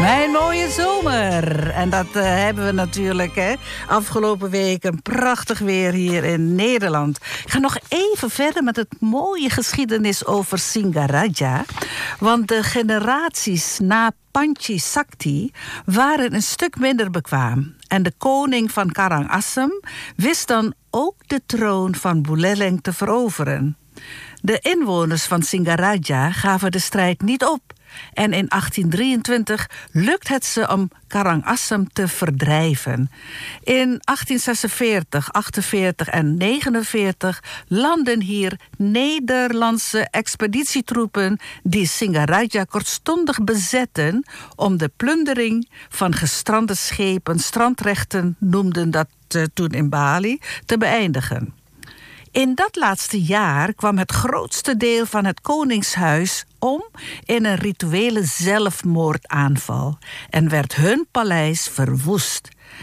Mijn mooie zomer. En dat hebben we natuurlijk, hè. Afgelopen week een prachtig weer hier in Nederland. Ik ga nog even verder met het mooie geschiedenis over Singaraja. Want de generaties na Panji Sakti waren een stuk minder bekwaam. En de koning van Karangasem wist dan ook de troon van Buleleng te veroveren. De inwoners van Singaraja gaven de strijd niet op. En in 1823 lukt het ze om Karangasem te verdrijven. In 1846, 48 en 49 landen hier Nederlandse expeditietroepen die Singaraja kortstondig bezetten om de plundering van gestrande schepen, strandrechten noemden dat toen in Bali, te beëindigen. In dat laatste jaar kwam het grootste deel van het koningshuis om in een rituele zelfmoordaanval en werd hun paleis verwoest.